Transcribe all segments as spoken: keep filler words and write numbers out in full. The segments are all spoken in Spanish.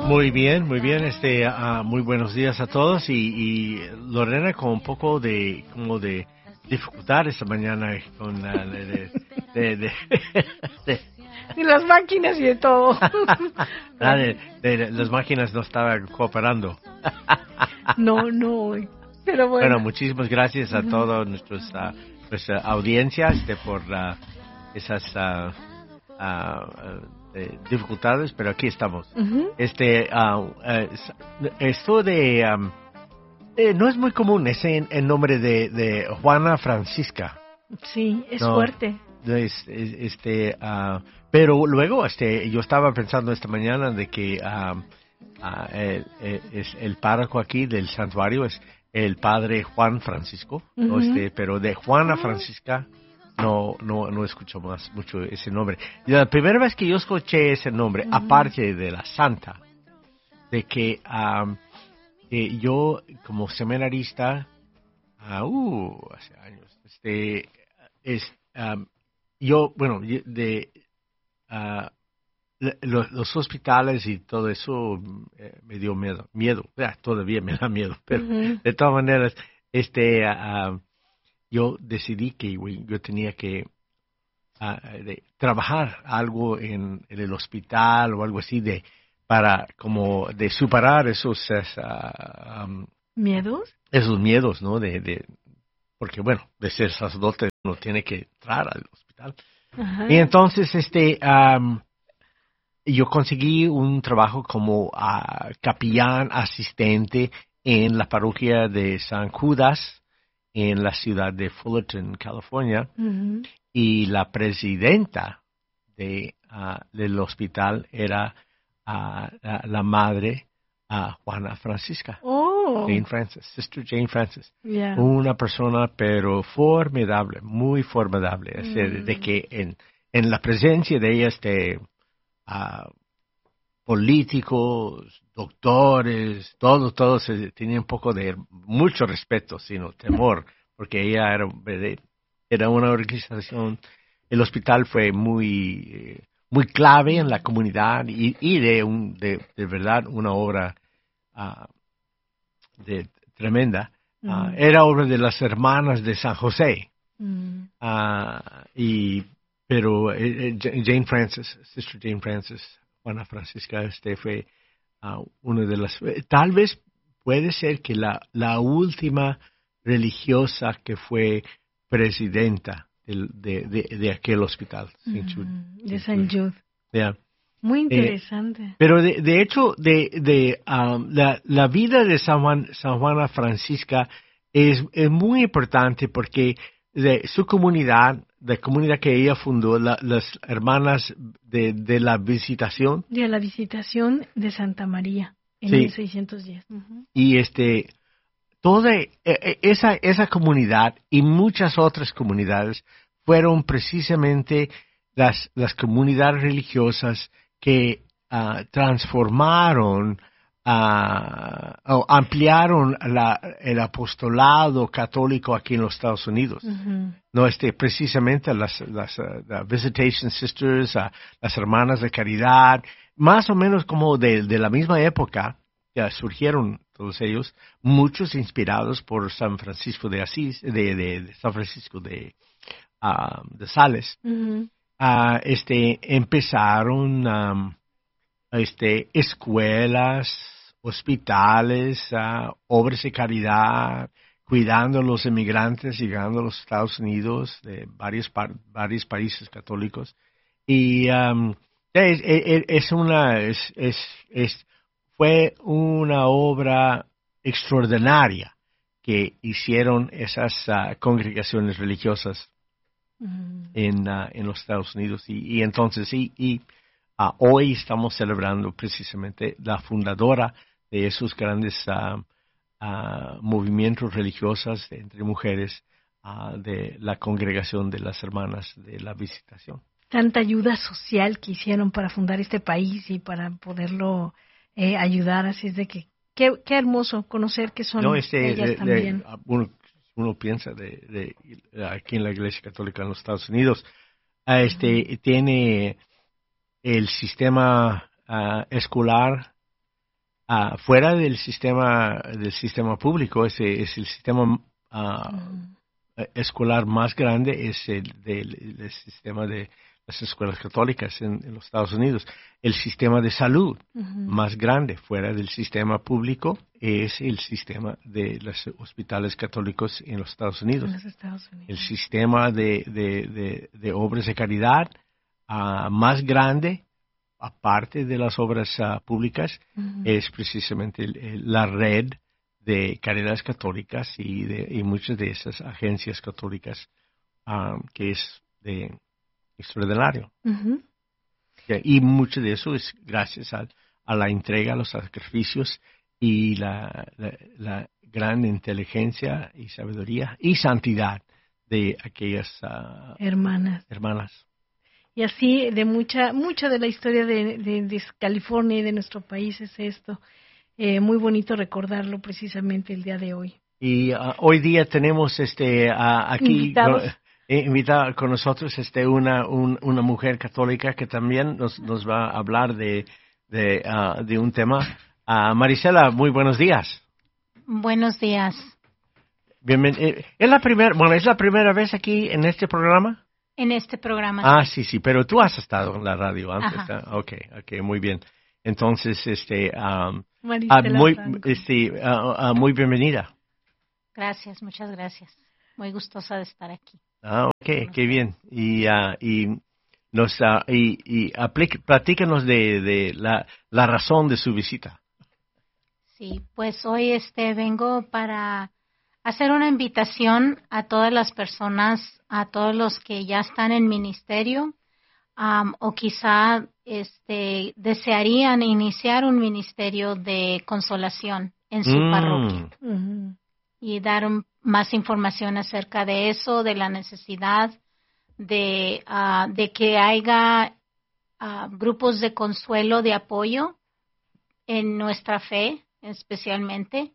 Muy bien, muy bien. Este, ah, muy buenos días a todos y, y Lorena con un poco de como de dificultad esta mañana con la de, de, de, de, de- Y las máquinas y de todo. ah, de- de- las máquinas no estaban cooperando. No, no, pero Bueno, bueno. muchísimas gracias a Ujú. todos nuestros ah, nuestra audiencia este, por ah, esas ah, ah, eh, dificultades, pero aquí estamos. Ujú. Este, ah, eh, s- esto de am, eh, no es muy común ese el nombre de, de Juana Francisca, Sí, es no, fuerte. no es, es- este, ah, pero luego este, yo estaba pensando esta mañana de que am, ah, el, el- es el párroco aquí del santuario es el padre Juan Francisco, ¿no? Ujú. Este, pero de Juana Ah, Francisca no, no, no escucho más mucho ese nombre. Y la primera vez que yo escuché ese nombre, ujú. aparte de la santa, de que am, eh, yo como seminarista, ah, uh, hace años, este, es, am, yo, bueno, yo- de ah, le- los, los hospitales y todo eso mm, eh, me dio miedo, miedo, ah, todavía me da miedo, pero Ujú. de todas maneras, este, ah, ah, yo decidí que güey, yo tenía que ah, de trabajar algo en, en el hospital o algo así de para como de superar esos es, ah, am, ¿Miedos? esos miedos, ¿no? De, de porque bueno, de ser sacerdote uno tiene que entrar al hospital. Y Ajá. entonces este am, yo conseguí un trabajo como ah, capellán asistente en la parroquia de San Judas en la ciudad de Fullerton, California, Ujú. y la presidenta de, ah, del hospital era ah, la, la madre ah, Juana Francisca, Oh, Jane Francis, Sister Jane Francis. ya. Una persona pero formidable, muy formidable, es decir, de Mm. que en, en la presencia de ella este, ah, políticos, doctores, todos, todos eh, tenían un poco de mucho respeto, sino temor, porque ella era, era una organización, el hospital fue muy, eh, muy clave en la comunidad y, y de, un, de, de verdad una obra ah, de, tremenda. Ah, Mm. era obra de las hermanas de San José. Mm. Ah, y, pero eh, eh, Ja- Jane Francis, Sister Jane Francis, Juana Francisca, este fue ah, una de las, eh, tal vez puede ser que la, la última religiosa que fue presidenta del- de, de, de aquel hospital, Saint Jude. Mm. De Saint San Jude. Jude. Yeah. Muy Eh, interesante. pero de, de hecho, de, de um, la, la vida de San, Juan, San Juana Francisca es, es muy importante porque de su comunidad, la comunidad que ella fundó, la- las hermanas de, de la visitación, De la visitación de Santa María en sí, mil seiscientos diez. Ujú. y este, toda e- e- esa, esa comunidad y muchas otras comunidades fueron precisamente las, las comunidades religiosas que ah, transformaron ah, o ampliaron la- el apostolado católico aquí en los Estados Unidos. Ujú. No, este, precisamente las, las ah, la Visitation Sisters, ah, las hermanas de caridad, más o menos como de, de la misma época, ya surgieron todos ellos, muchos inspirados por San Francisco de Asís, de, de- de San Francisco de, ah, de Sales. Ujú. Ah, este, empezaron am, este, escuelas, hospitales, ah, obras de caridad, cuidando a los inmigrantes llegando a los Estados Unidos de varios, par- varios países católicos. Y am, es, es- es una, es, es, es- fue una obra extraordinaria que hicieron esas ah, congregaciones religiosas Ujú. en, ah, en los Estados Unidos. Y, y entonces, y, y ah, hoy estamos celebrando precisamente la fundadora de esos grandes ah, ah, movimientos religiosos entre mujeres ah, de la congregación de las hermanas de la visitación. Tanta ayuda social que hicieron para fundar este país y para poderlo eh, ayudar. Así es de que qué, qué hermoso conocer que No, son este, ellas de- de- también. ah, uno, uno piensa de, de aquí en la Iglesia Católica en los Estados Unidos, ah, Ujú. este tiene el sistema ah, escolar uh, fuera del sistema del sistema público, ese es el sistema uh, uh-huh. escolar más grande, es el del el sistema de las escuelas católicas en, en los Estados Unidos. El sistema de salud uh-huh. más grande fuera del sistema público es el sistema de los hospitales católicos en los Estados Unidos. En los Estados Unidos. El sistema de, de, de, de obras de caridad uh, más grande, aparte de las obras uh, públicas, uh-huh. es precisamente el, el, la red de caridades católicas y, de, y muchas de esas agencias católicas um, que es de extraordinario. Uh-huh. Y mucho de eso es gracias a, a la entrega, a los sacrificios y la, la, la gran inteligencia y sabiduría y santidad de aquellas uh, hermanas. hermanas. Y así de mucha mucha de la historia de, de, de California y de nuestro país es esto. Eh, muy bonito recordarlo precisamente el día de hoy. Y uh, hoy día tenemos este uh, aquí invitados. Eh, invitada con nosotros este una un, una mujer católica que también nos nos va a hablar de de, uh, de un tema. Uh, Marisela, muy buenos días. Buenos días. Bienven- es la primera bueno es la primera vez aquí en este programa. En este programa. Ah, sí, sí, pero tú has estado en la radio antes. Ajá. ¿eh? Okay, okay, muy bien. Entonces, este, um, Marisela uh, muy, Franco. este, uh, uh, muy bienvenida. Gracias, muchas gracias. Muy gustosa de estar aquí. Ah, ok, qué bien. Y, uh, y nos uh, y, y aplique, platícanos de, de la, la razón de su visita. Sí, pues hoy este vengo para hacer una invitación a todas las personas, a todos los que ya están en ministerio um, o quizá este desearían iniciar un ministerio de consolación en su Mm. parroquia Uh-huh. y dar un, más información acerca de eso, de la necesidad de, uh, de que haya uh, grupos de consuelo, de apoyo en nuestra fe, especialmente,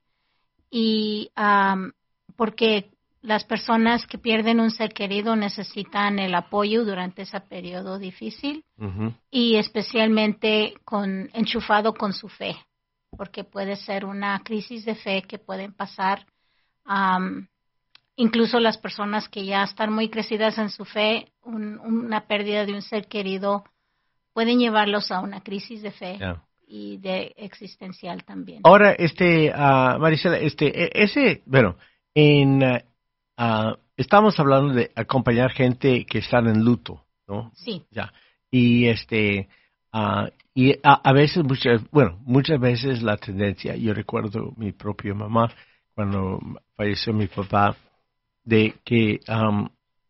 y um, porque las personas que pierden un ser querido necesitan el apoyo durante ese periodo difícil Uh-huh. y especialmente con enchufado con su fe, porque puede ser una crisis de fe que pueden pasar. Um, incluso las personas que ya están muy crecidas en su fe, un, una pérdida de un ser querido pueden llevarlos a una crisis de fe Yeah. y de existencial también. Ahora, este, uh, Marisela, este, e- ese, bueno, en, uh, uh, estamos hablando de acompañar gente que está en luto, ¿no? Sí. Ya. Y este, uh, y a, a veces, muchas, bueno, muchas veces la tendencia, yo recuerdo mi propia mamá cuando falleció mi papá, de que, um,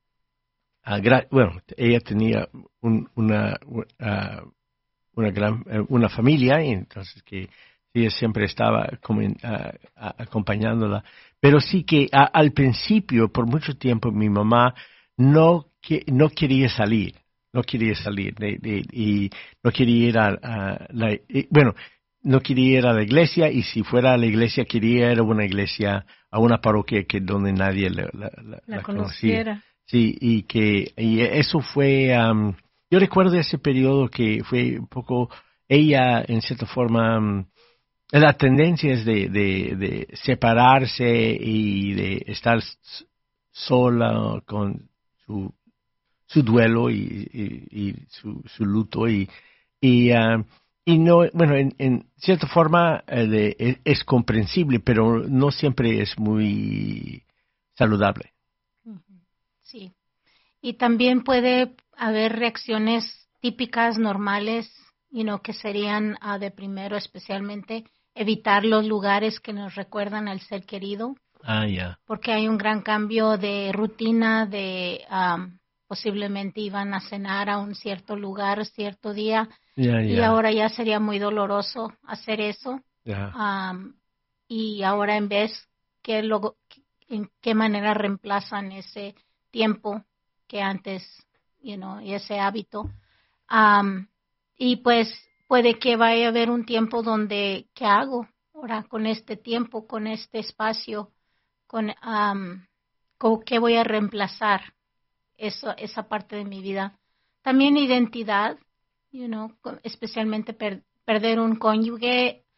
uh, gra- bueno, ella tenía un, una, uh, una gran, eh, una familia, y entonces que ella siempre estaba como, uh, acompañándola, pero sí que a, al principio, por mucho tiempo, mi mamá no, que, no quería salir. No quería salir de, de, y no quería ir a, a la, y, bueno, no quería ir a la iglesia y si fuera a la iglesia quería ir a una iglesia, a una parroquia que donde nadie la, la, la, La la conociera. conocía. Sí, y que y eso fue, um, yo recuerdo ese periodo que fue un poco, ella en cierta forma, um, la tendencia es de, de, de separarse y de estar s- sola con su su duelo y, y, y su, su luto y y, uh, y no bueno en, en cierta forma eh, de, es, es comprensible pero no siempre es muy saludable. Sí. Y también puede haber reacciones típicas, normales, you know, que serían uh, de primero, especialmente evitar los lugares que nos recuerdan al ser querido, Ah, ya. Yeah. porque hay un gran cambio de rutina, de um, posiblemente iban a cenar a un cierto lugar, cierto día, Yeah, y yeah. ahora ya sería muy doloroso hacer eso. Yeah. Um, y ahora en vez, ¿qué lo, ¿en qué manera reemplazan ese tiempo que antes, you know, y ese hábito? Um, y pues puede que vaya a haber un tiempo donde, ¿qué hago ahora con este tiempo, con este espacio? Con, um, ¿con qué voy a reemplazar eso, esa parte de mi vida? También identidad, you know, especialmente per, perder un cónyuge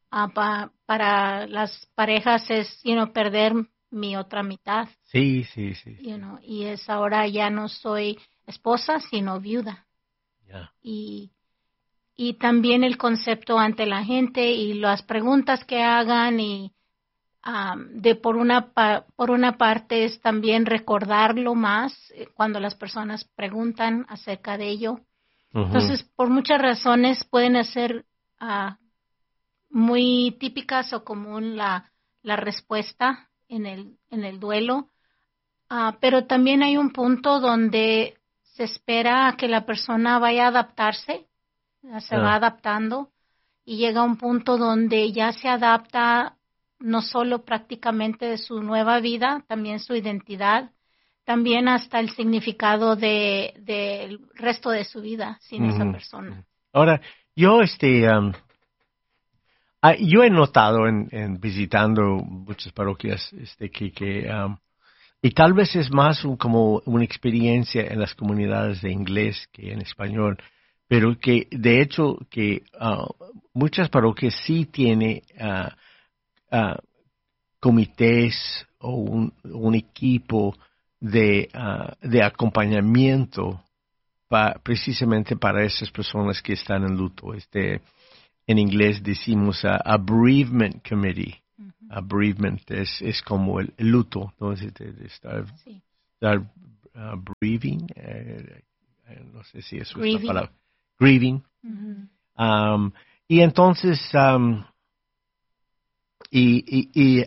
uh, pa, para las parejas es, you know, perder mi otra mitad. Sí, sí, sí. You know, y es ahora ya no soy esposa, sino viuda. Yeah. Y, y también el concepto ante la gente y las preguntas que hagan y um, de por una, pa, por una parte es también recordarlo más eh, cuando las personas preguntan acerca de ello. Uh-huh. Entonces, por muchas razones pueden ser uh, muy típicas o común la, la respuesta en el, en el duelo, uh, pero también hay un punto donde se espera a que la persona vaya a adaptarse, se uh. va adaptando y llega a un punto donde ya se adapta no solo prácticamente de su nueva vida, también su identidad, también hasta el significado de, de el resto de su vida sin uh-huh. esa persona. Ahora, yo este... Um... Ah, yo he notado en, en visitando muchas parroquias este, que, que um, y tal vez es más un, como una experiencia en las comunidades de inglés que en español, pero que de hecho que uh, muchas parroquias sí tienen uh, uh, comités o un, un equipo de, uh, de acompañamiento pa, precisamente para esas personas que están en luto. Este, En inglés decimos uh, a bereavement committee. Uh-huh. A bereavement es, es como el, el luto, entonces de, de estar, sí. estar uh, bereaving, eh, no sé si eso grieving. es la palabra. Grieving. Uh-huh. Um, y entonces, um, y, y, y,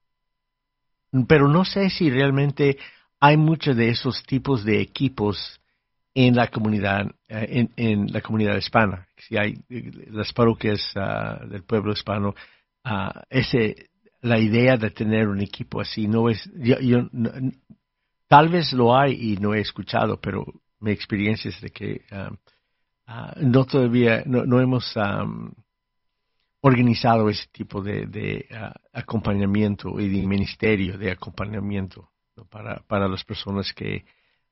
pero no sé si realmente hay muchos de esos tipos de equipos en la comunidad en, en la comunidad hispana. Si hay las parroquias uh, del pueblo hispano, uh, ese la idea de tener un equipo así no es yo, yo no, tal vez lo hay y no he escuchado, pero mi experiencia es de que um, uh, no todavía no, no hemos um, organizado ese tipo de, de uh, acompañamiento y de ministerio de acompañamiento, ¿no? para para las personas que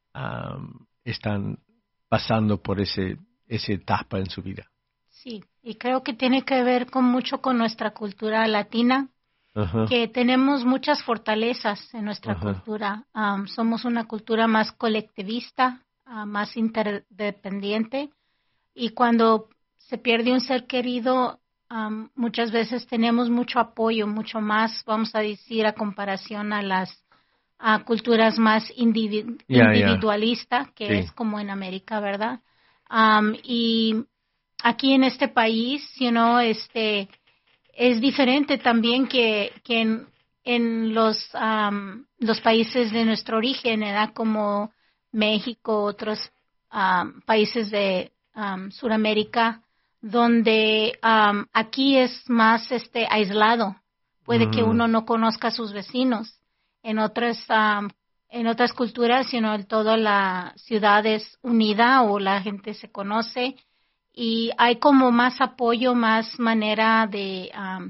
um, están pasando por ese esa etapa en su vida. Sí, y creo que tiene que ver con mucho con nuestra cultura latina, uh-huh. que tenemos muchas fortalezas en nuestra uh-huh. cultura. Um, somos una cultura más colectivista, uh, más interdependiente, y cuando se pierde un ser querido, um, muchas veces tenemos mucho apoyo, mucho más, vamos a decir, a comparación a las a culturas más individu- yeah, individualista, yeah. que sí. es como en América, ¿verdad? Um, y aquí en este país, you know, este, es diferente también que, que en, en los, um, los países de nuestro origen, ¿verdad? Como México, otros um, países de um, Sudamérica, donde um, aquí es más este, aislado. Puede mm. que uno no conozca a sus vecinos. En otras um, en otras culturas, sino en toda la ciudad es unida o la gente se conoce y hay como más apoyo, más manera de um,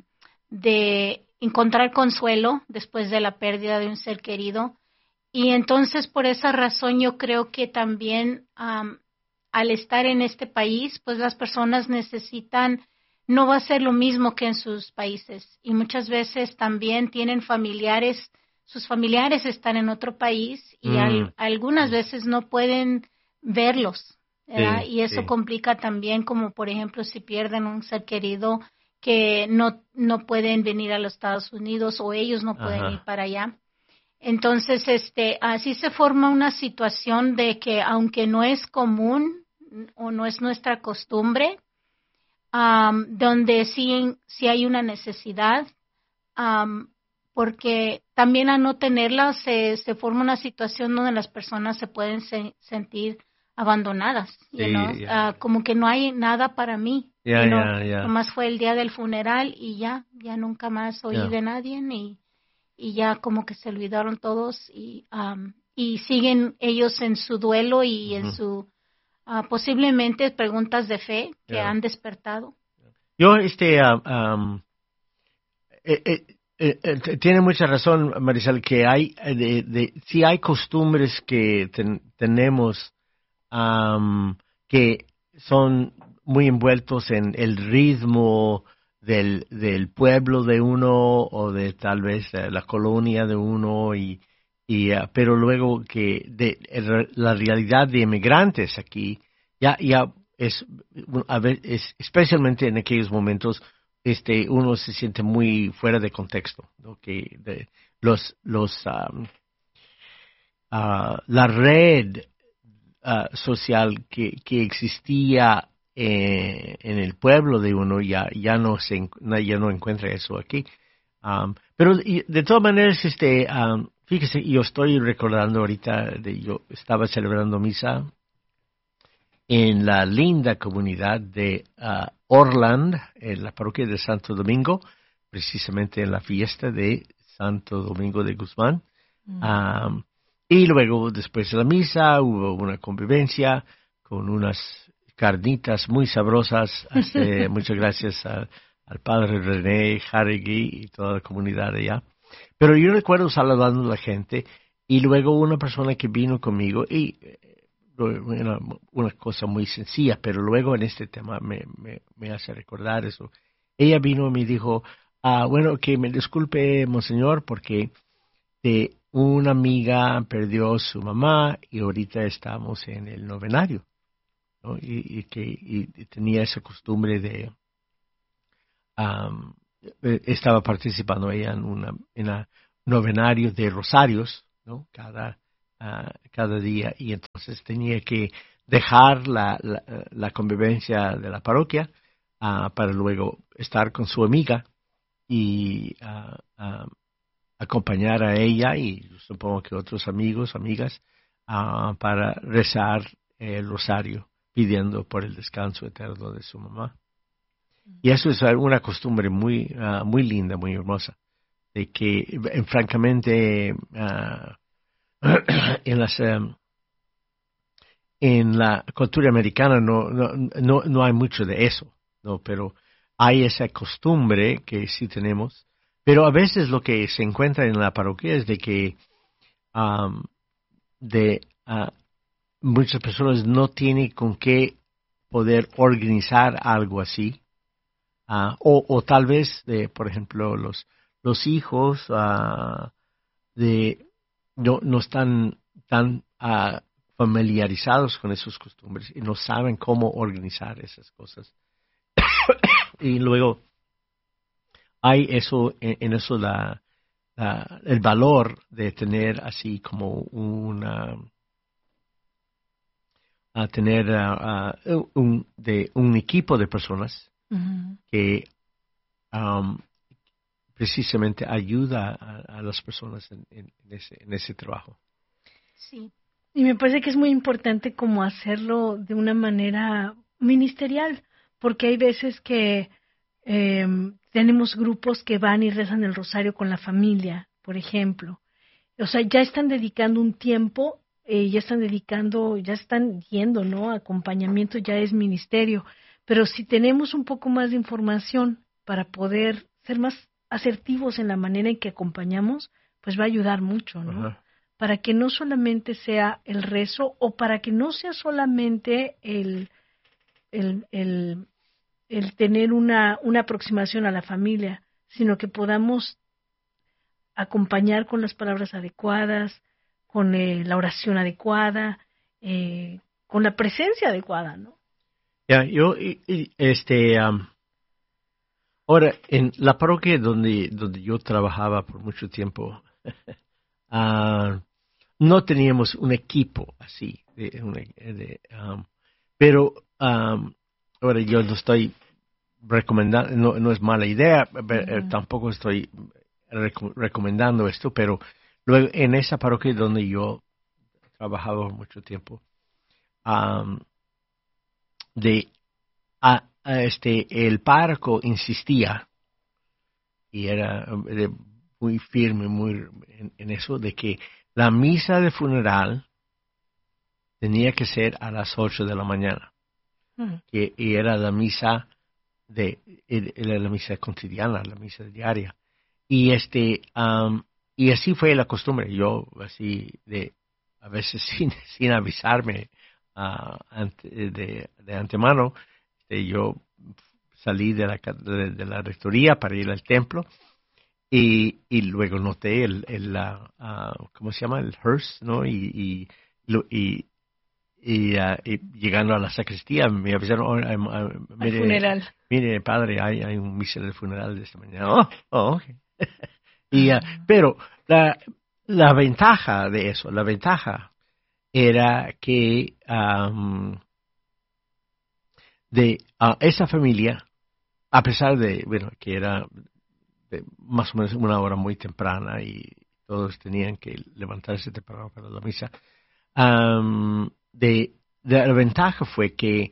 de encontrar consuelo después de la pérdida de un ser querido. Y entonces por esa razón yo creo que también um, al estar en este país, pues las personas necesitan, no va a ser lo mismo que en sus países y muchas veces también tienen familiares. Sus familiares están en otro país y mm. al, algunas veces no pueden verlos, ¿verdad? Sí, y eso sí. complica también, como por ejemplo si pierden un ser querido que no, no pueden venir a los Estados Unidos o ellos no pueden Ajá. ir para allá. Entonces, este, así se forma una situación de que aunque no es común o no es nuestra costumbre, um, donde sí, sí hay una necesidad, um, porque también al no tenerla se, se forma una situación donde las personas se pueden se, sentir abandonadas, sí, you know? yeah. uh, como que no hay nada para mí, yeah, you know? yeah, yeah. Nomás fue el día del funeral y ya, ya nunca más oí yeah. de nadie y, y ya como que se olvidaron todos y, um, y siguen ellos en su duelo y uh-huh. en su uh, posiblemente preguntas de fe que yeah. han despertado. Yo este uh, um, eh, eh, Eh, eh, tiene mucha razón, Marisol, que hay, de, de, sí hay costumbres que ten, tenemos um, que son muy envueltos en el ritmo del, del pueblo de uno o de tal vez uh, la colonia de uno, y, y uh, pero luego que de, de, la realidad de inmigrantes aquí ya ya es, a ver, es especialmente en aquellos momentos este uno se siente muy fuera de contexto, ¿no? Que de, los los um, uh, la red uh, social que, que existía eh, en el pueblo de uno ya ya no se ya no encuentra eso aquí, um, pero de todas maneras este um, fíjese, yo estoy recordando ahorita de yo estaba celebrando misa en la linda comunidad de uh, Orland, en la parroquia de Santo Domingo, precisamente en la fiesta de Santo Domingo de Guzmán. Mm. Um, y luego, después de la misa, hubo una convivencia con unas carnitas muy sabrosas. Este, muchas gracias a, al padre René Jaregui y toda la comunidad allá. Pero yo recuerdo saludando a la gente, y luego una persona que vino conmigo, y Una, una cosa muy sencilla, pero luego en este tema me, me, me hace recordar eso. Ella vino y me dijo, ah, bueno, que me disculpe, monseñor, porque de una amiga perdió su mamá y ahorita estamos en el novenario, ¿no? Y, y que y tenía esa costumbre de, um, estaba participando ella en una en un novenario de rosarios, ¿no? Cada Uh, cada día, y entonces tenía que dejar la, la, la convivencia de la parroquia uh, para luego estar con su amiga y uh, uh, acompañar a ella y supongo que otros amigos, amigas, uh, para rezar el rosario pidiendo por el descanso eterno de su mamá. Y eso es una costumbre muy, uh, muy linda, muy hermosa, de que eh, francamente uh, en las um, en la cultura americana no, no no no hay mucho de eso, no, pero hay esa costumbre que sí tenemos. Pero a veces lo que se encuentra en la parroquia es de que um, de uh, muchas personas no tienen con qué poder organizar algo así, uh, o o tal vez de, por ejemplo, los los hijos uh, de no, no están tan uh, familiarizados con esas costumbres y no saben cómo organizar esas cosas. Y luego hay eso, en, en eso la, la, el valor de tener así como una, a tener uh, uh, un, de, un equipo de personas uh-huh. que um, precisamente ayuda a, a las personas en, en, en, ese, en ese trabajo. Sí, y me parece que es muy importante como hacerlo de una manera ministerial, porque hay veces que eh, tenemos grupos que van y rezan el rosario con la familia, por ejemplo. O sea, ya están dedicando un tiempo, eh, ya están dedicando, ya están yendo, ¿no? Acompañamiento ya es ministerio, pero si tenemos un poco más de información para poder ser más asertivos en la manera en que acompañamos, pues va a ayudar mucho, ¿no? Ajá. Para que no solamente sea el rezo o para que no sea solamente el, el, el, el tener una, una aproximación a la familia, sino que podamos acompañar con las palabras adecuadas, con eh, la oración adecuada, eh, con la presencia adecuada, ¿no? Ya, yeah, yo, y, y, este... Um... Ahora, en la parroquia donde, donde yo trabajaba por mucho tiempo, uh, no teníamos un equipo así, de, de, um, pero um, ahora yo no estoy recomendando, no, no es mala idea, uh-huh. tampoco estoy rec- recomendando esto, pero luego en esa parroquia donde yo trabajaba mucho tiempo, um, de a, Este, el párroco insistía y era de, muy firme muy en, en eso de que la misa de funeral tenía que ser a las ocho de la mañana, uh-huh. que, y era la misa de era la misa cotidiana, la misa diaria, y este um, y así fue la costumbre. Yo así de a veces sin sin avisarme uh, ante, de, de antemano, yo salí de la, de, de la rectoría para ir al templo y, y luego noté el, el uh, uh, ¿cómo se llama? El hearse, ¿no? Y, y, lo, y, y, uh, y llegando a la sacristía me avisaron, oh, uh, uh, mire, funeral. Mire, padre, hay, hay un misa del funeral de esta mañana. Oh, oh okay. y, uh, pero la, la ventaja de eso, la ventaja era que um, de uh, esa familia, a pesar de, bueno, que era de más o menos una hora muy temprana y todos tenían que levantarse temprano para la misa, um, de, de la ventaja fue que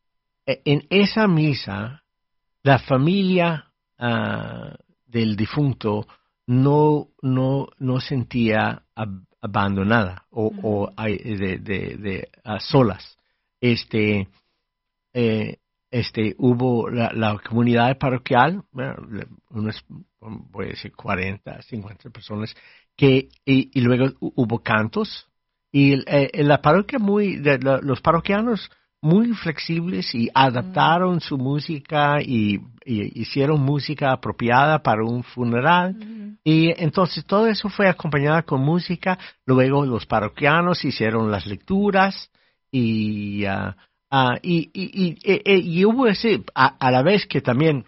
en esa misa la familia uh, del difunto no no no sentía ab- abandonada o, uh-huh. o de, de, de a solas. Este eh, este hubo la, la comunidad parroquial, bueno, unos voy a decir cuarenta, cincuenta personas que y, y luego hubo cantos y eh, la parroquia muy de, la, los parroquianos muy flexibles y adaptaron mm. su música y, y hicieron música apropiada para un funeral. Mm. Y entonces todo eso fue acompañado con música. Luego los parroquianos hicieron las lecturas y, uh, uh, y, y, y, y, y hubo ese, a, a la vez que también,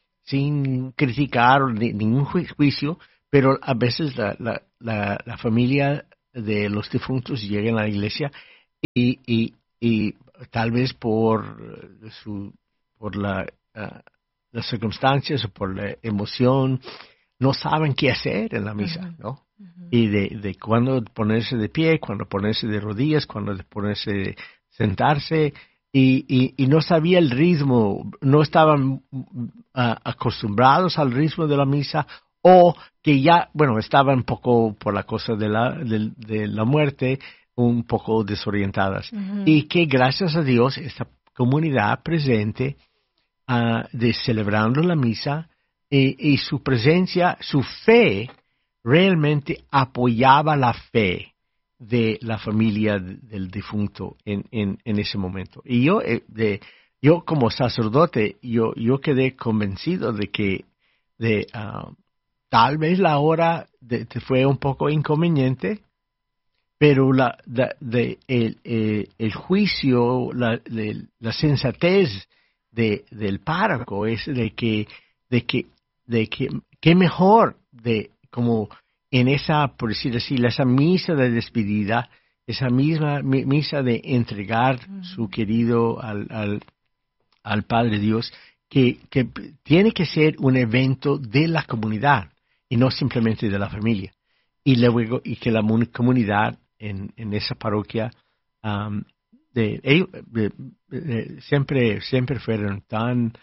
sin criticar ni, ningún juicio, pero a veces la, la, la, la familia de los difuntos llega a la iglesia y, y, y tal vez por su por la, uh, las circunstancias o por la emoción no saben qué hacer en la misa, uh-huh. ¿no? Uh-huh. Y de, de cuándo ponerse de pie, cuándo ponerse de rodillas, cuándo ponerse de sentarse y, y, y no sabía el ritmo, no estaban uh, acostumbrados al ritmo de la misa o que ya, bueno, estaban un poco por la cosa de la, de, de la muerte, un poco desorientadas. Uh-huh. Y que gracias a Dios esta comunidad presente uh, de celebrando la misa y, y su presencia, su fe realmente apoyaba la fe de la familia del difunto en, en, en ese momento. Y yo, eh, de, yo como sacerdote, yo, yo quedé convencido de que de, uh, tal vez la hora de, de fue un poco inconveniente, pero la, de, de, el, el, el juicio, la, de, la sensatez de, del párroco es de que, de que, de que, qué mejor de como en esa, por decir así, esa misa de despedida, esa misma misa de entregar uh-huh. su querido al, al, al Padre Dios, que, que tiene que ser un evento de la comunidad y no simplemente de la familia. Y luego, y que la comunidad en, en esa parroquia um, de, de, de, de, siempre siempre fueron tan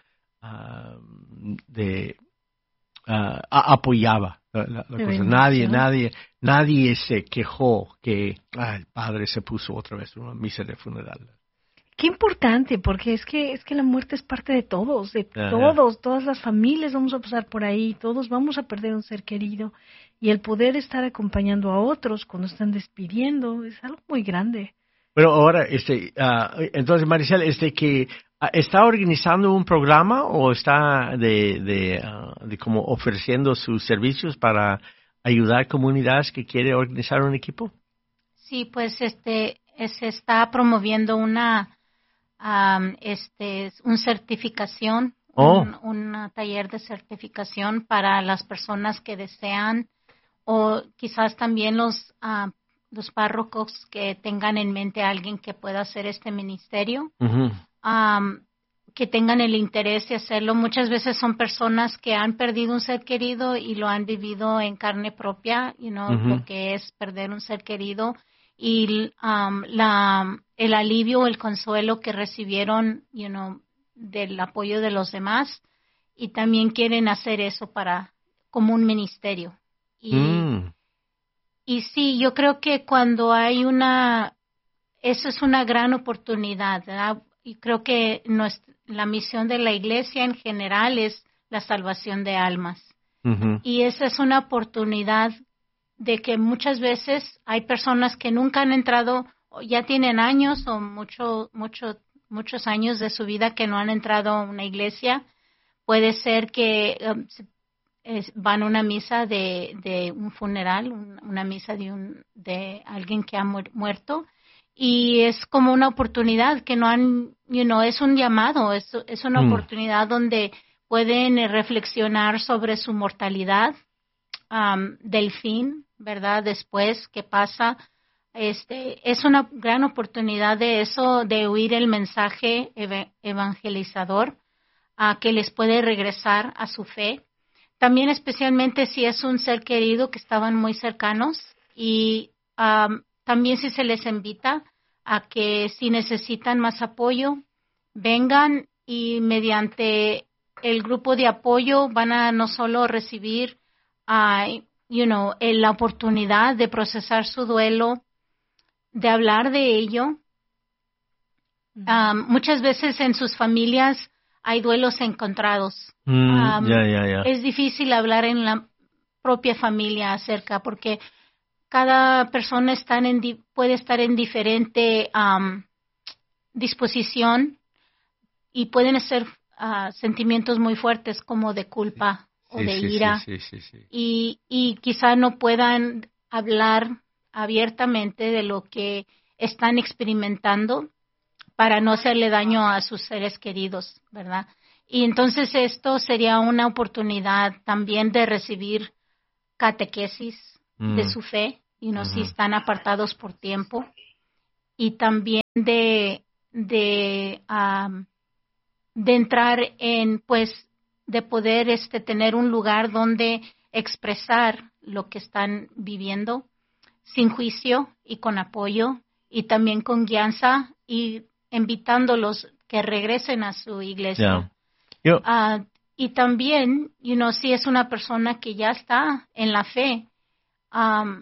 uh, de uh, apoyaba la, la, la cosa. Nadie nadie nadie se quejó que ah, el padre se puso otra vez en una misa de funeral. Qué importante, porque es que es que la muerte es parte de todos, de Ajá. todos, todas las familias vamos a pasar por ahí, todos vamos a perder un ser querido. Y el poder estar acompañando a otros cuando están despidiendo es algo muy grande. Bueno, ahora, este, uh, entonces, Maricel, este, que uh, ¿está organizando un programa o está de, de, uh, de como ofreciendo sus servicios para ayudar a comunidades que quiere organizar un equipo? Sí, pues, este, se está promoviendo una, um, este, un certificación, oh. un, un taller de certificación para las personas que desean o quizás también los uh, los párrocos que tengan en mente a alguien que pueda hacer este ministerio, uh-huh. um, que tengan el interés de hacerlo. Muchas veces son personas que han perdido un ser querido y lo han vivido en carne propia, you know, uh-huh. lo que es perder un ser querido y um, la el alivio, el consuelo que recibieron, you know, del apoyo de los demás y también quieren hacer eso para como un ministerio. Y, mm. y sí, yo creo que cuando hay una, eso es una gran oportunidad, ¿verdad? Y creo que nuestra, la misión de la iglesia en general es la salvación de almas. Uh-huh. Y esa es una oportunidad de que muchas veces hay personas que nunca han entrado, ya tienen años o mucho, mucho, muchos años de su vida que no han entrado a una iglesia, puede ser que um, es, van a una misa de, de un funeral, un, una misa de, un, de alguien que ha mu- muerto, y es como una oportunidad que no han, you know, es un llamado, es, es una Mm. oportunidad donde pueden eh, reflexionar sobre su mortalidad, um, del fin, ¿verdad? Después, ¿qué pasa? Este, es una gran oportunidad de eso, de oír el mensaje eve- evangelizador, a que les puede regresar a su fe. También especialmente si es un ser querido que estaban muy cercanos, y um, también si se les invita a que si necesitan más apoyo, vengan, y mediante el grupo de apoyo van a no solo recibir uh, you know, la oportunidad de procesar su duelo, de hablar de ello. Um, muchas veces en sus familias hay duelos encontrados. Mm, Um, ya, ya, ya. Es difícil hablar en la propia familia acerca, porque cada persona está en, di- puede estar en diferente um, disposición, y pueden ser uh, sentimientos muy fuertes como de culpa o Sí, de sí, sí, ira, sí, sí, sí. y, y quizá no puedan hablar abiertamente de lo que están experimentando para no hacerle daño a sus seres queridos, ¿verdad? Y entonces esto sería una oportunidad también de recibir catequesis Mm. de su fe, y no si Ujú. están apartados por tiempo, y también de de um, de entrar en, pues, de poder este tener un lugar donde expresar lo que están viviendo sin juicio y con apoyo, y también con guianza, y invitándolos que regresen a su iglesia. Ya. Yo, Uh, y también, you know, si es una persona que ya está en la fe, um,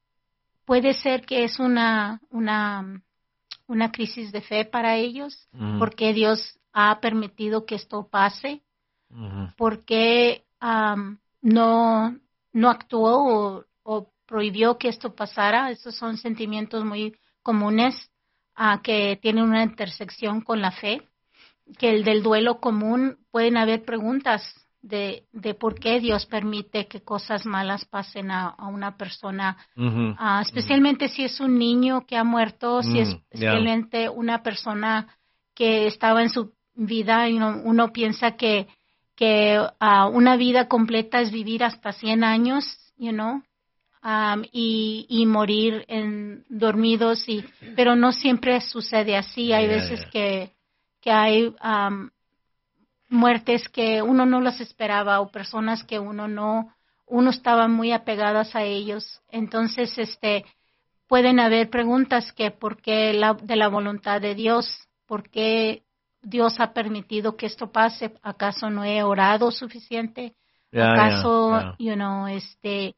puede ser que es una, una, una crisis de fe para ellos, mm, porque Dios ha permitido que esto pase, ujú. porque um, no, no actuó o, o prohibió que esto pasara. Esos son sentimientos muy comunes uh, que tienen una intersección con la fe, que el del duelo común pueden haber preguntas de, de por qué Dios permite que cosas malas pasen a, a una persona, Ujú. uh, especialmente si es un niño que ha muerto, si es Mm, ya. especialmente una persona que estaba en su vida, y uno, uno piensa que que uh, una vida completa es vivir hasta cien años, you know, um, y, y morir en dormidos, y pero no siempre sucede así. Ya, Hay ya, veces ya. que que hay um, muertes que uno no las esperaba, o personas que uno no, uno estaba muy apegadas a ellos. Entonces, este, pueden haber preguntas que por qué la, de la voluntad de Dios, por qué Dios ha permitido que esto pase. ¿Acaso no he orado suficiente? Ya, ya, ¿Acaso, ya. you know, este,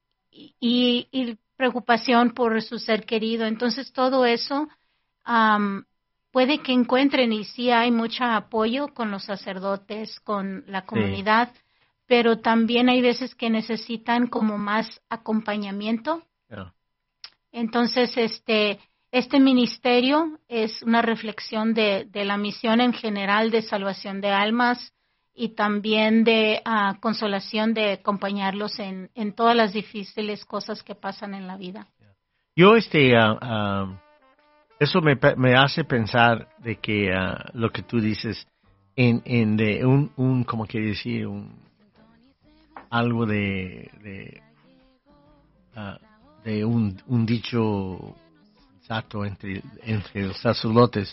y, y preocupación por su ser querido? Entonces, todo eso um, puede que encuentren, y sí hay mucho apoyo con los sacerdotes, con la Sí. comunidad, pero también hay veces que necesitan como más acompañamiento. Ya. Entonces, este, este ministerio es una reflexión de, de la misión en general de salvación de almas, y también de uh, consolación, de acompañarlos en, en todas las difíciles cosas que pasan en la vida. Yo, este, ah, ah, eso me, pe- me hace pensar de que ah, lo que tú dices, en, en de un, un, como quiere decir, un, algo de, de, ah, de un, un dicho sensato entre, entre los sacerdotes,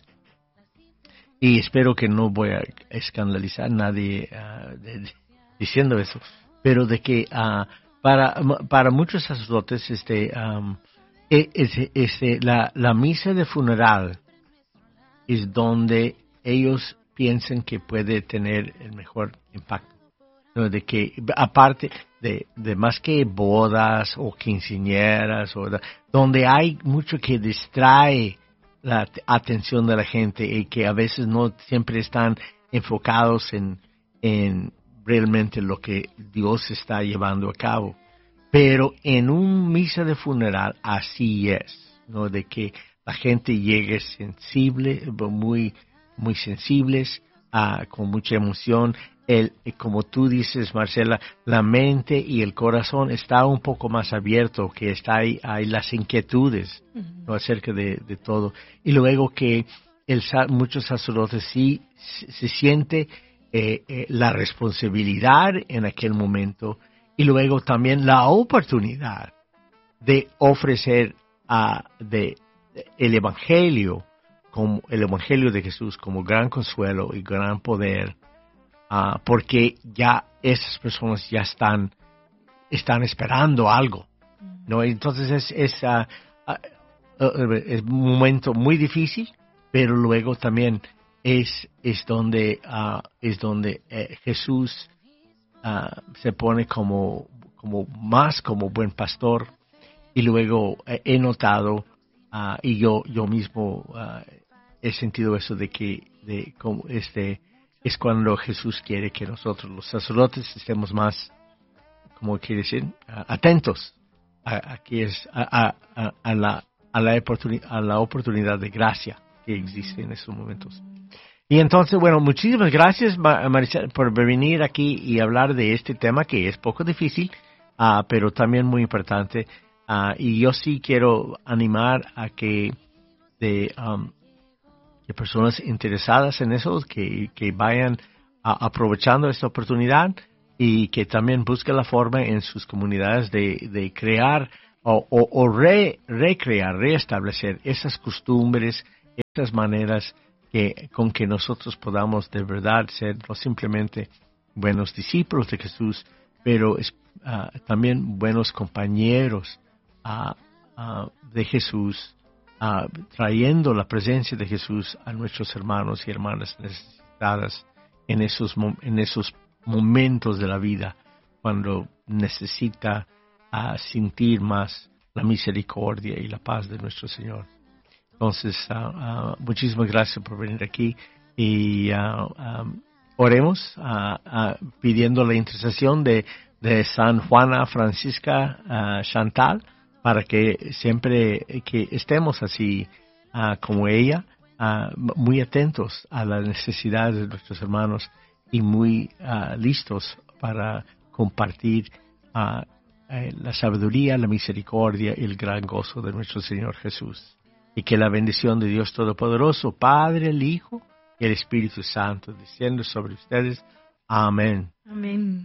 y espero que no voy a escandalizar a nadie ah, de- de- diciendo eso, pero de que ah, para, para muchos sacerdotes, este, am, e- ese- este, la, la misa de funeral es donde ellos piensan que puede tener el mejor impacto, ¿no? De que aparte de, de más que bodas o quinceañeras, o da- donde hay mucho que distrae la at- atención de la gente, y que a veces no siempre están enfocados en, en realmente lo que Dios está llevando a cabo. Pero en un misa de funeral así es, ¿no? De que la gente llegue sensible, muy, muy sensibles, ah, con mucha emoción, el, como tú dices, Marcela, la mente y el corazón está un poco más abierto, que está ahí, hay las inquietudes, uh-huh, ¿no? Acerca de, de todo. Y luego que el, muchos sacerdotes sí se, se siente eh, eh, la responsabilidad en aquel momento y luego también la oportunidad de ofrecer uh, de, de el Evangelio, como el Evangelio de Jesús como gran consuelo y gran poder. Uh, porque ya esas personas ya están están esperando algo, ¿no? Entonces es es, uh, uh, uh, es un momento muy difícil, pero luego también es es donde uh, es donde eh, Jesús uh, se pone como como más como buen pastor, y luego eh, he notado uh, y yo yo mismo uh, he sentido eso de que de como este es cuando Jesús quiere que nosotros, los sacerdotes, estemos más, como quiere decir, uh, atentos a, a, que es, a, a, a, la, a, la a la oportunidad de gracia que existe en estos momentos. Y entonces, bueno, muchísimas gracias, Maricel, por venir aquí y hablar de este tema que es poco difícil, uh, pero también muy importante. Uh, y yo sí quiero animar a que de... Um, de personas interesadas en eso, que, que vayan a, aprovechando esta oportunidad y que también busquen la forma en sus comunidades de, de crear o, o, o re, recrear, reestablecer esas costumbres, esas maneras que, con que nosotros podamos de verdad ser no simplemente buenos discípulos de Jesús, pero es, uh, también buenos compañeros uh, uh, de Jesús, Uh, trayendo la presencia de Jesús a nuestros hermanos y hermanas necesitadas en esos, en esos momentos de la vida, cuando necesita uh, sentir más la misericordia y la paz de nuestro Señor. Entonces, uh, uh, muchísimas gracias por venir aquí y uh, um, oremos uh, uh, pidiendo la intercesión de, de San Juana Francisca uh, Chantal, para que siempre que estemos así uh, como ella, uh, muy atentos a las necesidades de nuestros hermanos y muy uh, listos para compartir uh, eh, la sabiduría, la misericordia y el gran gozo de nuestro Señor Jesús. Y que la bendición de Dios Todopoderoso, Padre, el Hijo y el Espíritu Santo, descienda sobre ustedes. Amén. Amén.